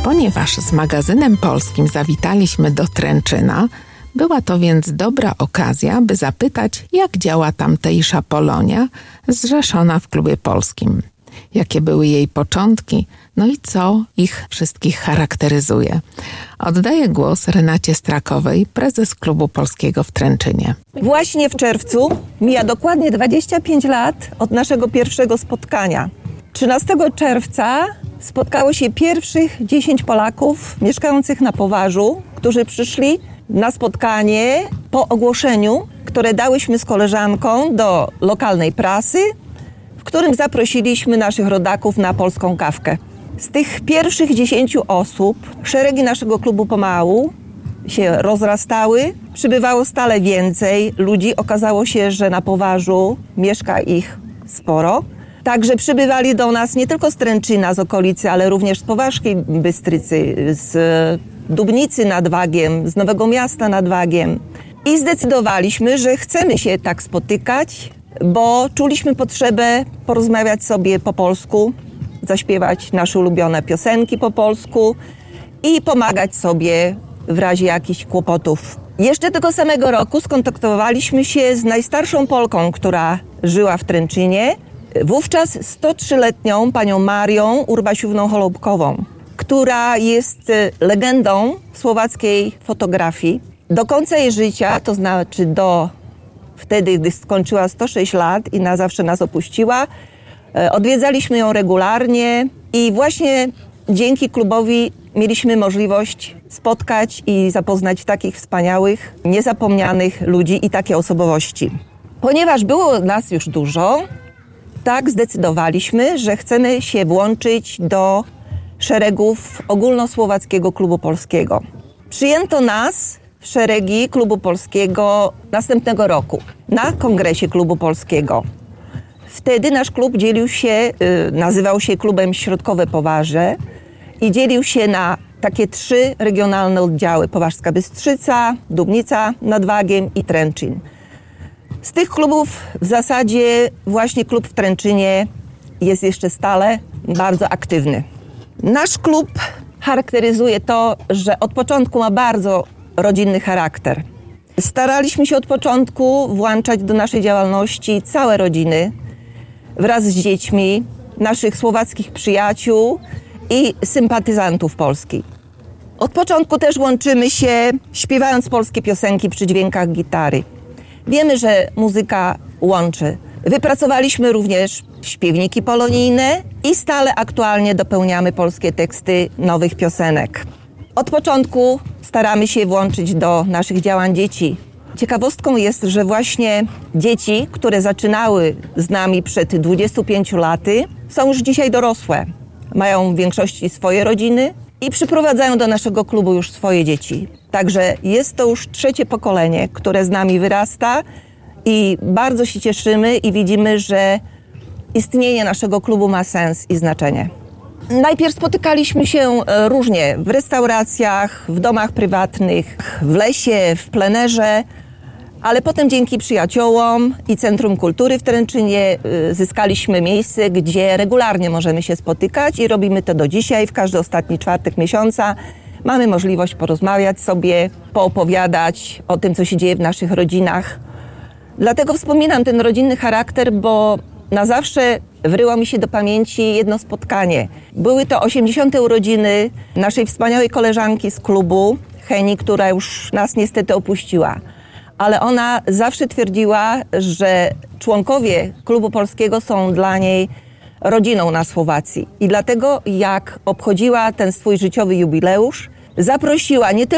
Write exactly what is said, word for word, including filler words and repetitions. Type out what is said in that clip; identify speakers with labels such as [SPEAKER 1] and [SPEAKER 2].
[SPEAKER 1] Ponieważ z magazynem polskim zawitaliśmy do Tręczyna, była to więc dobra okazja, by zapytać, jak działa tamtejsza Polonia zrzeszona w klubie polskim. Jakie były jej początki, no i co ich wszystkich charakteryzuje. Oddaję głos Renacie Strakowej, prezes Klubu Polskiego w Tręczynie.
[SPEAKER 2] Właśnie w czerwcu mija dokładnie dwadzieścia pięć lat od naszego pierwszego spotkania. trzynastego czerwca spotkało się pierwszych dziesięć Polaków mieszkających na Powarzu, którzy przyszli na spotkanie po ogłoszeniu, które dałyśmy z koleżanką do lokalnej prasy, w którym zaprosiliśmy naszych rodaków na polską kawkę. Z tych pierwszych dziesięciu osób szeregi naszego klubu pomału się rozrastały, przybywało stale więcej ludzi. Okazało się, że na Powarzu mieszka ich sporo. Także przybywali do nas nie tylko z Tręczyna, z okolicy, ale również z Powarskiej Bystrycy, z Dubnicy nad Wagiem, z Nowego Miasta nad Wagiem. I zdecydowaliśmy, że chcemy się tak spotykać, bo czuliśmy potrzebę porozmawiać sobie po polsku, zaśpiewać nasze ulubione piosenki po polsku i pomagać sobie w razie jakichś kłopotów. Jeszcze tego samego roku skontaktowaliśmy się z najstarszą Polką, która żyła w Tręczynie, wówczas sto trzyletnią panią Marią Urbasiówną-Holubkową, która jest legendą słowackiej fotografii. Do końca jej życia, to znaczy do wtedy, gdy skończyła sto sześć lat i na zawsze nas opuściła, odwiedzaliśmy ją regularnie i właśnie dzięki klubowi mieliśmy możliwość spotkać i zapoznać takich wspaniałych, niezapomnianych ludzi i takie osobowości. Ponieważ było nas już dużo, tak zdecydowaliśmy, że chcemy się włączyć do szeregów Ogólnosłowackiego Klubu Polskiego. Przyjęto nas w szeregi Klubu Polskiego następnego roku na kongresie Klubu Polskiego. Wtedy nasz klub dzielił się, nazywał się Klubem Środkowe Powarze i dzielił się na takie trzy regionalne oddziały: Powarska Bystrzyca, Dubnica nad Wagiem i Tręczyn. Z tych klubów w zasadzie właśnie klub w Tręczynie jest jeszcze stale bardzo aktywny. Nasz klub charakteryzuje to, że od początku ma bardzo rodzinny charakter. Staraliśmy się od początku włączać do naszej działalności całe rodziny wraz z dziećmi, naszych słowackich przyjaciół i sympatyzantów Polski. Od początku też łączymy się śpiewając polskie piosenki przy dźwiękach gitary. Wiemy, że muzyka łączy. Wypracowaliśmy również śpiewniki polonijne i stale aktualnie dopełniamy polskie teksty nowych piosenek. Od początku staramy się włączyć do naszych działań dzieci. Ciekawostką jest, że właśnie dzieci, które zaczynały z nami przed dwudziestu pięciu laty, są już dzisiaj dorosłe. Mają w większości swoje rodziny i przyprowadzają do naszego klubu już swoje dzieci. Także jest to już trzecie pokolenie, które z nami wyrasta i bardzo się cieszymy i widzimy, że istnienie naszego klubu ma sens i znaczenie. Najpierw spotykaliśmy się różnie w restauracjach, w domach prywatnych, w lesie, w plenerze, ale potem dzięki przyjaciołom i Centrum Kultury w Tręczynie zyskaliśmy miejsce, gdzie regularnie możemy się spotykać i robimy to do dzisiaj. W każdy ostatni czwartek miesiąca mamy możliwość porozmawiać sobie, poopowiadać o tym, co się dzieje w naszych rodzinach. Dlatego wspominam ten rodzinny charakter, bo na zawsze wryło mi się do pamięci jedno spotkanie. Były to osiemdziesiąte urodziny naszej wspaniałej koleżanki z klubu, Heni, która już nas niestety opuściła. Ale ona zawsze twierdziła, że członkowie Klubu Polskiego są dla niej rodziną na Słowacji. I dlatego jak obchodziła ten swój życiowy jubileusz, zaprosiła nie tylko